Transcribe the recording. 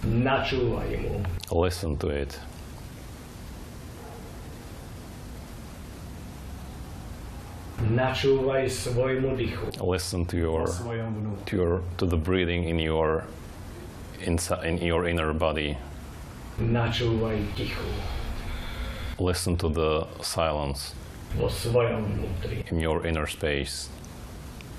Načúvaj mu. Listen to it. Načúvaj svojmu dychu. Listen to vo svojom vnútri. to the breathing in your inner body. Načúvaj tichu. Listen to the silence Vo svojom vnútri. in your inner space.